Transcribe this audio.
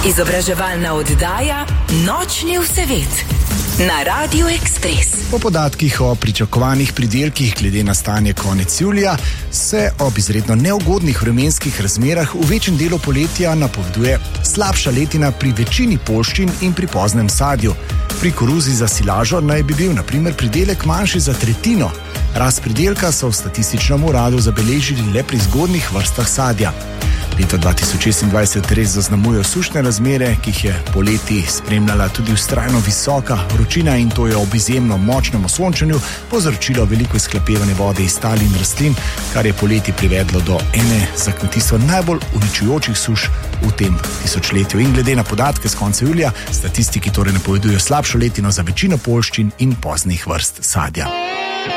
Izobraževalna oddaja Nočni vsevet na Radiu Ekspres. Po podatkih o pričakovanih pridelkih glede na stanje konec julija se ob izredno neugodnih vremenskih razmerah v večjem delu poletja napoveduje slabša letina pri večini poljščin in pri poznem sadju. Pri koruzi za silažo naj bi bil na primer pridelek manjši za tretjino. Rast pridelka so v statističnem uradu zabeležili le pri zgodnjih vrstah sadja. Leto 2026 res zaznamujejo sušne razmere, ki jih je poleti spremljala tudi vztrajno visoka vročina, in to je ob izjemno močnem osončenju povzročilo veliko izhlapevanje vode iz tal in rastlin, kar je poleti privedlo do ene za kmetijstvo najbolj uničujočih suš v tem tisočletju. In glede na podatke z konca julija, statistiki torej napovedujejo slabšo letino za večino poljščin in poznih vrst sadja.